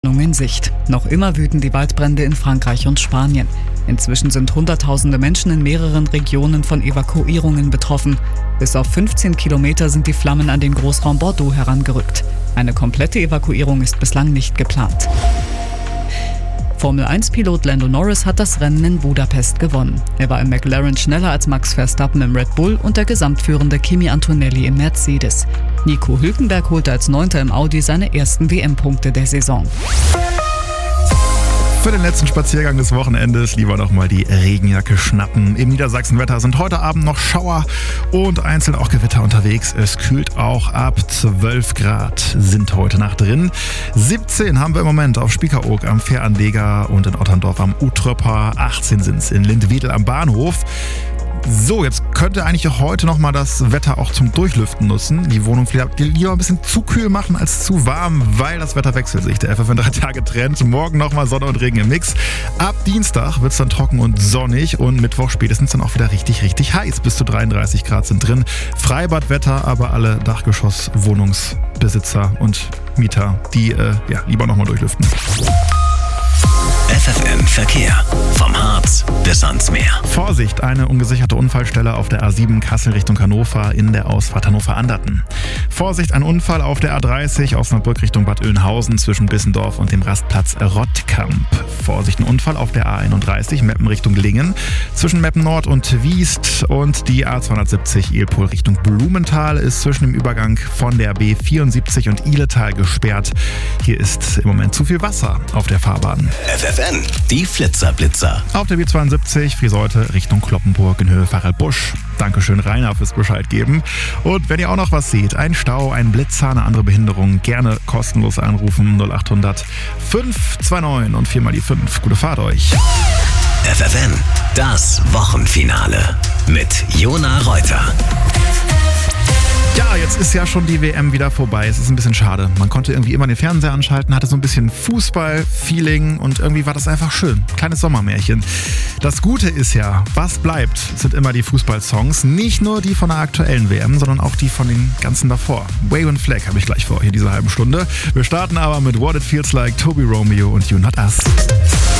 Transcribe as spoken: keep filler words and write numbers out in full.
In Sicht. Noch immer wüten die Waldbrände in Frankreich und Spanien. Inzwischen sind Hunderttausende Menschen in mehreren Regionen von Evakuierungen betroffen. Bis auf fünfzehn Kilometer sind die Flammen an den Großraum Bordeaux herangerückt. Eine komplette Evakuierung ist bislang nicht geplant. Formel eins Pilot Lando Norris hat das Rennen in Budapest gewonnen. Er war im McLaren schneller als Max Verstappen im Red Bull und der gesamtführende Kimi Antonelli im Mercedes. Nico Hülkenberg holte als Neunter im Audi seine ersten W M-Punkte der Saison. Für den letzten Spaziergang des Wochenendes lieber noch mal die Regenjacke schnappen. Im Niedersachsenwetter sind heute Abend noch Schauer und einzeln auch Gewitter unterwegs. Es kühlt auch ab. zwölf Grad sind heute Nacht drin. siebzehn haben wir im Moment auf Spiekeroog am Fähranleger und in Otterndorf am Utröpper. achtzehn sind es in Lindwedel am Bahnhof. So, jetzt könnte eigentlich auch heute nochmal das Wetter auch zum Durchlüften nutzen. Die Wohnung lieber ein bisschen zu kühl machen als zu warm, weil das Wetter wechselt sich. Der F F N drei Tage Trend. Morgen nochmal Sonne und Regen im Mix. Ab Dienstag wird es dann trocken und sonnig und Mittwoch spätestens dann auch wieder richtig, richtig heiß. Bis zu dreiunddreißig Grad sind drin. Freibadwetter, aber alle Dachgeschosswohnungsbesitzer und Mieter, die äh, ja, lieber nochmal durchlüften. F F N Verkehr. Vom Harz bis ans Meer. Vorsicht, eine ungesicherte Unfallstelle auf der A sieben Kassel Richtung Hannover in der Ausfahrt Hannover-Anderten. Vorsicht, ein Unfall auf der A dreißig Osnabrück Richtung Bad Oeynhausen zwischen Bissendorf und dem Rastplatz Rottkamp. Vorsicht, ein Unfall auf der A einunddreißig Meppen Richtung Lingen zwischen Meppen Nord und Wiest und die A zweihundertsiebzig Ilpol Richtung Blumenthal ist zwischen dem Übergang von der B vierundsiebzig und Ihletal gesperrt. Hier ist im Moment zu viel Wasser auf der Fahrbahn. F F N, die Flitzerblitzer. Auf der B zweiundsiebzig Friseute Richtung Kloppenburg in Höhe Pfarrelbusch. Dankeschön, Rainer, fürs Bescheid geben. Und wenn ihr auch noch was seht, ein Stau, ein Blitzer, eine andere Behinderung, gerne kostenlos anrufen. null achthundert fünf zwei neun und viermal die fünf. Gute Fahrt euch. F F N, das Wochenfinale mit Jona Reuter. Ja, jetzt ist ja schon die W M wieder vorbei. Es ist ein bisschen schade. Man konnte irgendwie immer den Fernseher anschalten, hatte so ein bisschen Fußball-Feeling und irgendwie war das einfach schön. Kleines Sommermärchen. Das Gute ist ja, was bleibt, sind immer die Fußballsongs. Nicht nur die von der aktuellen W M, sondern auch die von den ganzen davor. Wave and Flag habe ich gleich vor, hier diese halben Stunde. Wir starten aber mit What It Feels Like, Toby Romeo und You Not Us.